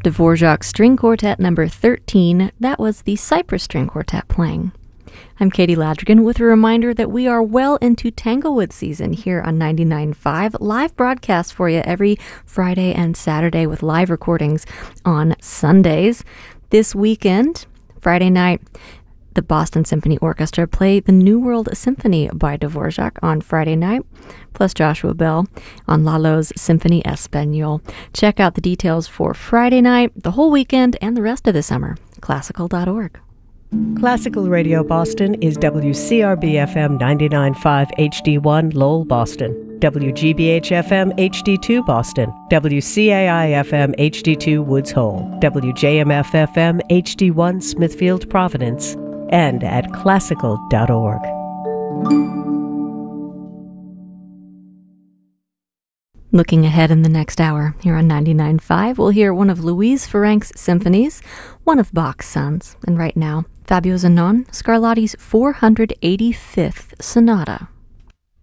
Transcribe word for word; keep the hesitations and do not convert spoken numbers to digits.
Dvorak String Quartet number thirteen, that was the Cypress String Quartet playing. I'm Katie Ladrigan with a reminder that we are well into Tanglewood season here on ninety-nine point five. Live broadcast for you every Friday and Saturday with live recordings on Sundays. This weekend, Friday night, the Boston Symphony Orchestra play the New World Symphony by Dvorak on Friday night, plus Joshua Bell on Lalo's Symphony Espagnole. Check out the details for Friday night, the whole weekend, and the rest of the summer. Classical dot org. Classical Radio Boston is W C R B F M ninety-nine point five H D one Lowell, Boston, W G B H F M H D two Boston, W C A I F M H D two Woods Hole, W J M F F M H D one Smithfield, Providence, and at classical dot org. Looking ahead in the next hour, here on ninety-nine point five, we'll hear one of Louise Ferenc's symphonies, one of Bach's sons, and right now, Fabio Zanon, Scarlatti's four hundred eighty-fifth Sonata.